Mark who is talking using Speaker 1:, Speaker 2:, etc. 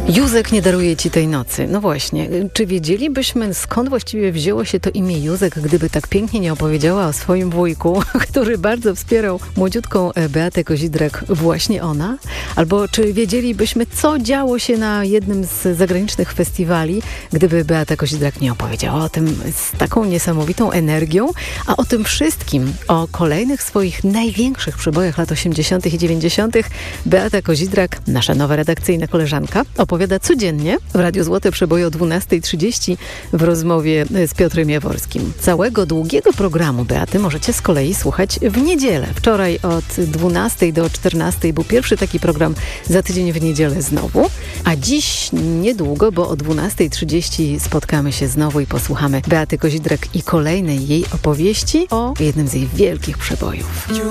Speaker 1: Józek nie daruje ci tej nocy. No właśnie, czy wiedzielibyśmy, skąd właściwie wzięło się to imię Józek, gdyby tak pięknie nie opowiedziała o swoim wujku, który bardzo wspierał młodziutką Beatę Kozidrak, właśnie ona? Albo czy wiedzielibyśmy, co działo się na jednym z zagranicznych festiwali, gdyby Beata Kozidrak nie opowiedziała o tym z taką niesamowitą energią, a o tym wszystkim, o kolejnych swoich największych przebojach lat 80. i 90. Beata Kozidrak, nasza nowa redakcyjna koleżanka, opowiada codziennie w Radiu Złote Przeboje o 12:30 w rozmowie z Piotrem Jaworskim. Całego długiego programu Beaty możecie z kolei słuchać w niedzielę. Wczoraj od 12 do 14 był pierwszy taki program, za tydzień w niedzielę znowu. A dziś niedługo, bo o 12:30 spotkamy się znowu i posłuchamy Beaty Kozidrak i kolejnej jej opowieści o jednym z jej wielkich przebojów.